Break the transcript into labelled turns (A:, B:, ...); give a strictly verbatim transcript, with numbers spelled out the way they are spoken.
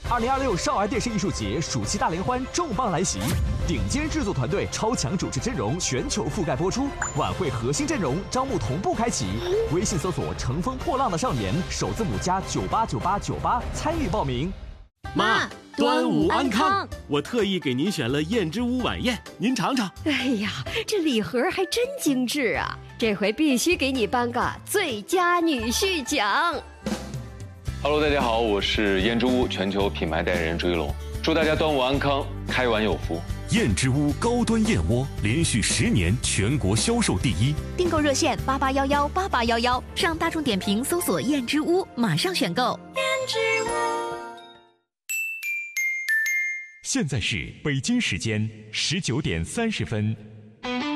A: 二零二六少儿电视艺术节暑期大联欢重磅来袭，顶尖制作团队、超强主持阵容全球覆盖播出。晚会核心阵容招募同步开启，微信搜索“乘风破浪的少年”，首字母加九八九八九八参与报名。
B: 妈，端午安康！我特意给您选了燕之屋晚宴，您尝尝。
C: 哎呀，这礼盒还真精致啊！这回必须给你颁个最佳女婿奖。
D: Hello， 大家好，我是燕之屋全球品牌代言人朱一龙，祝大家端午安康，开碗有福。
E: 燕之屋高端燕窝连续十年全国销售第一，
F: 订购热线八八幺幺八八幺幺，上大众点评搜索燕之屋，马上选购。燕之屋。
E: 现在是北京时间十九点三十分。